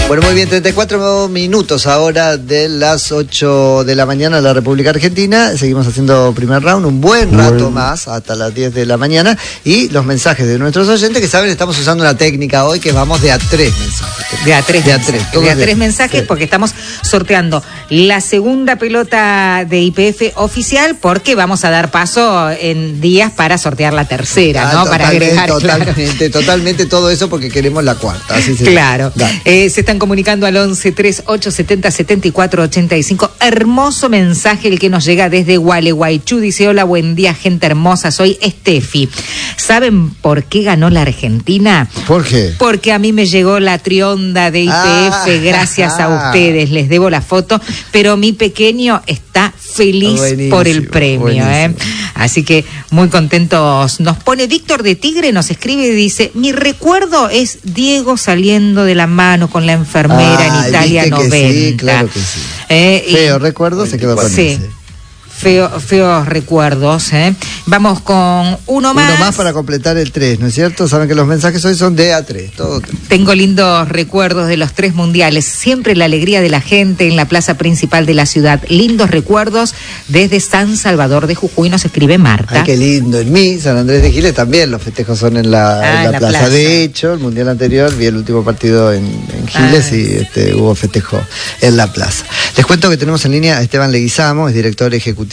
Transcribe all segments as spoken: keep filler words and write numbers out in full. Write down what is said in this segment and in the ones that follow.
Bueno, muy bien, treinta y cuatro minutos ahora de las ocho de la mañana en la República Argentina. Seguimos haciendo primer round, un buen rato bueno. más, hasta las diez de la mañana. Y los mensajes de nuestros oyentes que saben, estamos usando una técnica hoy que vamos de a tres mensajes. De a tres. De a tres. De a tres mensajes, sí. Porque estamos sorteando la segunda pelota de Y P F oficial, porque vamos a dar paso en días para sortear la tercera, ah, ¿no? Para agregar. Totalmente, claro. totalmente todo eso porque queremos la cuarta. Así se claro. Eh, se están comunicando al once tres ocho setenta setenta y cuatro ochenta y cinco. Hermoso mensaje el que nos llega desde Gualeguaychú. Dice: hola, buen día, gente hermosa. Soy Estefi. ¿Saben por qué ganó la Argentina? ¿Por qué? Porque a mí me llegó la trionda de Y P F, ah, gracias ah. a ustedes. Les debo la foto, pero mi pequeño está feliz buenísimo, por el premio. ¿eh? Así que muy contentos. Nos pone Víctor de Tigre, nos escribe y dice: mi recuerdo es Diego saliendo de la mano con la enfermera ah, en Italia noventa. Sí, claro que sí. Eh, Feo y, recuerdo, se quedó con sí. ese. Feo, feos recuerdos, ¿eh? Vamos con uno más. Uno más para completar el tres, ¿no es cierto? Saben que los mensajes hoy son de a tres, todo tres. Tengo lindos recuerdos de los tres mundiales. Siempre la alegría de la gente en la plaza principal de la ciudad. Lindos recuerdos desde San Salvador de Jujuy, nos escribe Marta. Ay, qué lindo. En mí, San Andrés de Giles, también los festejos son en la, ah, en la, en la plaza. plaza. De hecho, el mundial anterior, vi el último partido en, en Giles ah. y este, hubo festejo en la plaza. Les cuento que tenemos en línea a Esteban Leguizamo, es director ejecutivo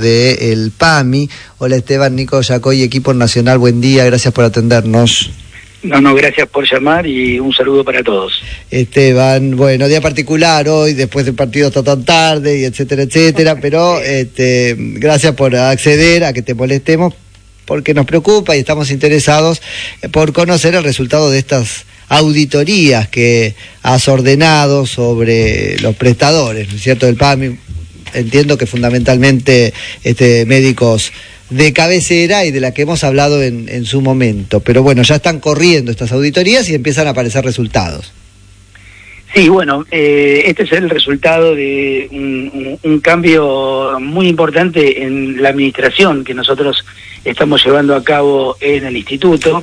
del P A M I. Hola Esteban, Nico Yacoy, equipo nacional, buen día, gracias por atendernos. No, no, gracias por llamar y un saludo para todos. Esteban, bueno, día particular hoy, después del partido está tan tarde y etcétera, etcétera, pero este, gracias por acceder a que te molestemos, porque nos preocupa y estamos interesados por conocer el resultado de estas auditorías que has ordenado sobre los prestadores, ¿no es cierto?, del P A M I. Entiendo que fundamentalmente este, médicos de cabecera y de la que hemos hablado en, en su momento. Pero bueno, ya están corriendo estas auditorías y empiezan a aparecer resultados. Sí, bueno, eh, este es el resultado de un, un, un cambio muy importante en la administración que nosotros estamos llevando a cabo en el instituto.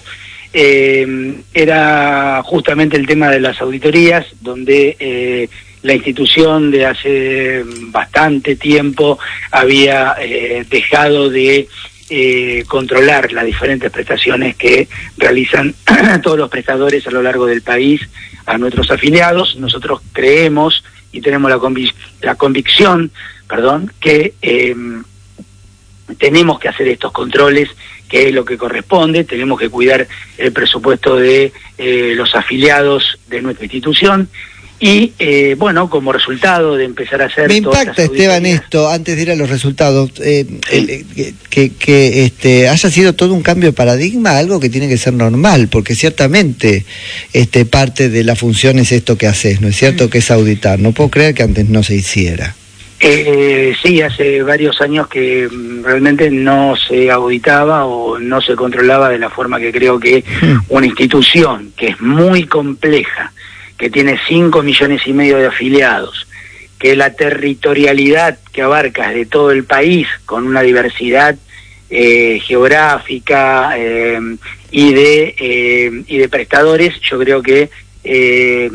Eh, era justamente el tema de las auditorías, donde eh, la institución de hace bastante tiempo había eh, dejado de eh, controlar las diferentes prestaciones que realizan todos los prestadores a lo largo del país a nuestros afiliados. Nosotros creemos y tenemos la, convic- la convicción, perdón, que eh, tenemos que hacer estos controles, que es lo que corresponde. Tenemos que cuidar el presupuesto de eh, los afiliados de nuestra institución. Y, eh, bueno, como resultado de empezar a hacer... Me impacta, Esteban, esto, antes de ir a los resultados, eh, sí. el, que, que este, haya sido todo un cambio de paradigma, algo que tiene que ser normal, porque ciertamente este, parte de la función es esto que haces, ¿no es cierto?, que es auditar. No puedo creer que antes no se hiciera. Eh, sí, hace varios años que realmente no se auditaba o no se controlaba de la forma que creo que hmm. una institución que es muy compleja, que tiene cinco millones y medio de afiliados, que la territorialidad que abarca de todo el país, con una diversidad eh, geográfica eh, y de eh, y de prestadores, yo creo que eh,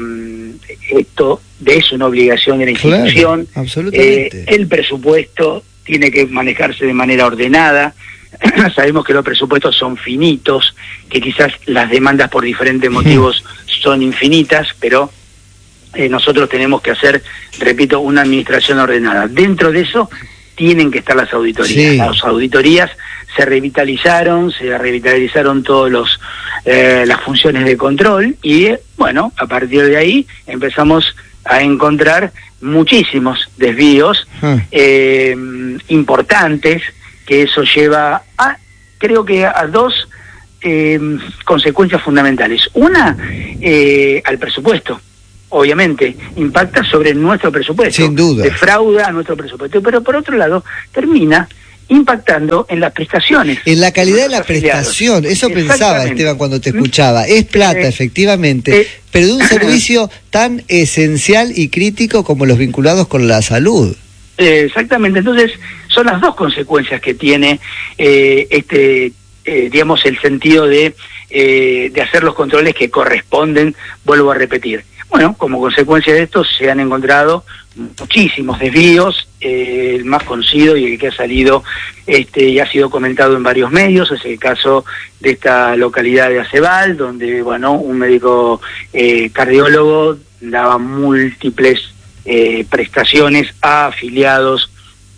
esto es una obligación de la institución. Claro, absolutamente. Eh, el presupuesto tiene que manejarse de manera ordenada. Sabemos que los presupuestos son finitos, que quizás las demandas por diferentes motivos son infinitas, pero eh, nosotros tenemos que hacer, repito, una administración ordenada. Dentro de eso tienen que estar las auditorías. Sí. Las auditorías se revitalizaron, se revitalizaron todos los eh, las funciones de control y, bueno, a partir de ahí empezamos a encontrar muchísimos desvíos hmm. eh, importantes, que eso lleva a, creo que a dos eh, consecuencias fundamentales. Una, eh, al presupuesto. Obviamente, impacta sobre nuestro presupuesto. Sin duda. Defrauda a nuestro presupuesto. Pero por otro lado, termina impactando en las prestaciones. En la calidad de la afiliados. Prestación. Eso pensaba, Esteban, cuando te escuchaba. Es plata, eh, efectivamente, eh, pero de un servicio tan esencial y crítico como los vinculados con la salud. Eh, exactamente. Entonces, son las dos consecuencias que tiene eh, este, eh, digamos, el sentido de, eh, de hacer los controles que corresponden, vuelvo a repetir, Bueno, como consecuencia de esto se han encontrado muchísimos desvíos, eh, el más conocido y el que ha salido este y ha sido comentado en varios medios es el caso de esta localidad de Acebal, donde bueno, un médico eh, cardiólogo daba múltiples eh, prestaciones a afiliados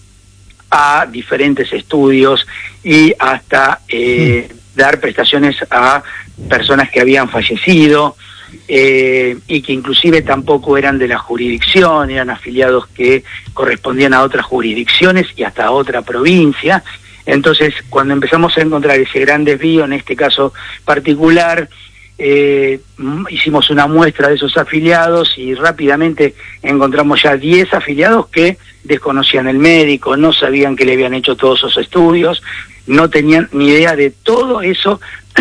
a diferentes estudios y hasta eh, dar prestaciones a personas que habían fallecido. Eh, y que inclusive tampoco eran de la jurisdicción, eran afiliados que correspondían a otras jurisdicciones y hasta a otra provincia. Entonces, cuando empezamos a encontrar ese gran desvío, en este caso particular, eh, hicimos una muestra de esos afiliados y rápidamente encontramos ya diez afiliados que desconocían el médico, no sabían que le habían hecho todos esos estudios, no tenían ni idea de todo eso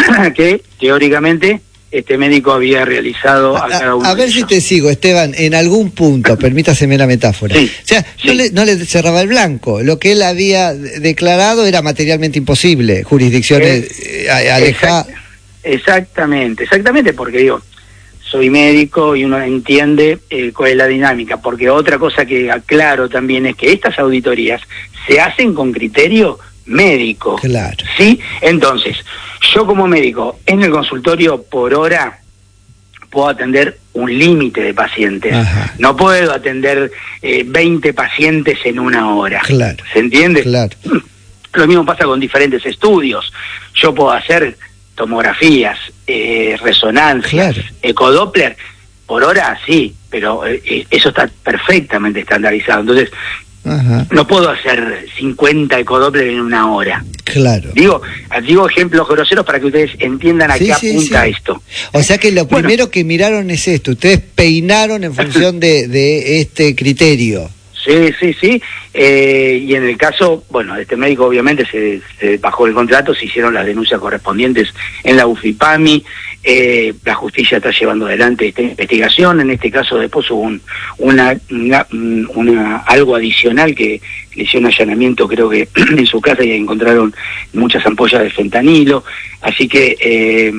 que teóricamente este médico había realizado a, a cada uno. A ver si te sigo, Esteban, en algún punto, permítaseme la metáfora. Sí, o sea, sí. no, le, no le cerraba el blanco. Lo que él había declarado era materialmente imposible. Jurisdicciones eh, alejadas. Exact, exactamente, exactamente, porque digo, soy médico y uno entiende eh, cuál es la dinámica, porque otra cosa que aclaro también es que estas auditorías se hacen con criterio médico. Claro. ¿Sí? Entonces, yo como médico, en el consultorio por hora, puedo atender un límite de pacientes. Ajá. No puedo atender eh, veinte pacientes en una hora. Claro. ¿Se entiende? Claro. Lo mismo pasa con diferentes estudios. Yo puedo hacer tomografías, eh, resonancias, claro. ecodoppler, por hora sí, pero eh, eso está perfectamente estandarizado. Entonces, ajá. no puedo hacer cincuenta ecodoppler en una hora. Claro. Digo, digo ejemplos groseros para que ustedes entiendan a sí, qué sí, apunta sí. esto. O sea que lo bueno, primero que miraron es esto, ustedes peinaron en función de, de este criterio. Sí, sí, sí. Eh, y en el caso, bueno, este médico obviamente se, se bajó el contrato, se hicieron las denuncias correspondientes en la UFIPAMI, eh, la justicia está llevando adelante esta investigación, en este caso después hubo un, una, una, una algo adicional que le hicieron allanamiento creo que en su casa y encontraron muchas ampollas de fentanilo, así que eh,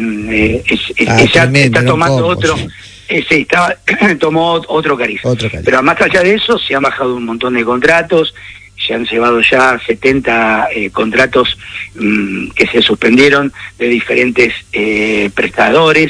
eh, es, es, ah, ella tremendo, está tomando no otro... Ese estaba, tomó otro cariz. otro cariz. Pero más allá de eso, se han bajado un montón de contratos, se han llevado ya setenta eh, contratos mmm, que se suspendieron de diferentes eh, prestadores.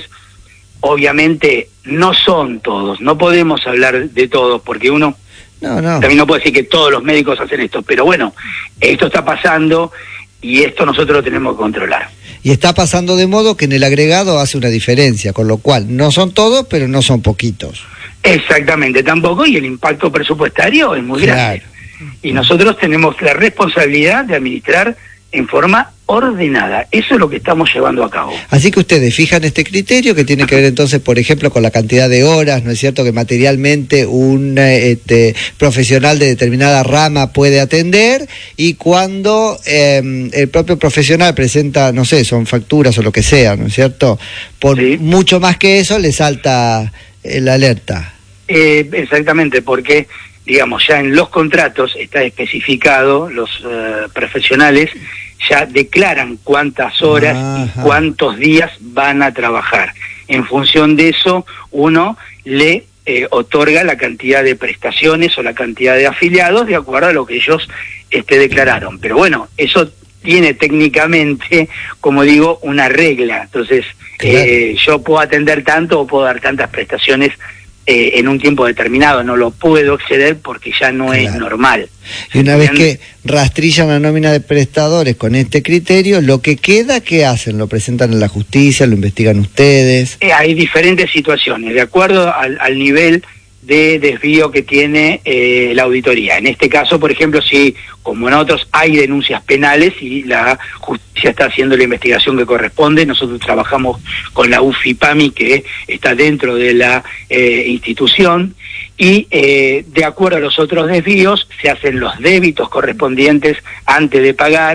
Obviamente no son todos, no podemos hablar de todos, porque uno no, no. también no puede decir que todos los médicos hacen esto, pero bueno, esto está pasando y esto nosotros lo tenemos que controlar. Y está pasando de modo que en el agregado hace una diferencia, con lo cual no son todos, pero no son poquitos. Exactamente, tampoco, y el impacto presupuestario es muy claro. grande. Y nosotros tenemos la responsabilidad de administrar en forma ordenada. Eso es lo que estamos llevando a cabo. Así que ustedes fijan este criterio que tiene que ver entonces, por ejemplo, con la cantidad de horas, ¿no es cierto?, que materialmente un este, profesional de determinada rama puede atender, y cuando eh, el propio profesional presenta, no sé, son facturas o lo que sea, ¿no es cierto?, por sí. mucho más que eso le salta la alerta. Eh, exactamente, porque digamos, ya en los contratos está especificado, los uh, profesionales ya declaran cuántas horas Ajá. y cuántos días van a trabajar. En función de eso, uno le eh, otorga la cantidad de prestaciones o la cantidad de afiliados de acuerdo a lo que ellos este, declararon. Pero bueno, eso tiene técnicamente, como digo, una regla. Entonces, claro. eh, yo puedo atender tanto o puedo dar tantas prestaciones Eh, en un tiempo determinado, no lo puedo exceder porque ya no claro. es normal. Y una vez que rastrillan la nómina de prestadores con este criterio, lo que queda, ¿qué hacen? ¿Lo presentan en la justicia? ¿Lo investigan ustedes? Eh, hay diferentes situaciones, de acuerdo al, al nivel de desvío que tiene eh, la auditoría. En este caso, por ejemplo, si, como en otros, hay denuncias penales y la justicia está haciendo la investigación que corresponde, nosotros trabajamos con la UFIPAMI, que está dentro de la eh, institución, y eh, de acuerdo a los otros desvíos, se hacen los débitos correspondientes antes de pagar,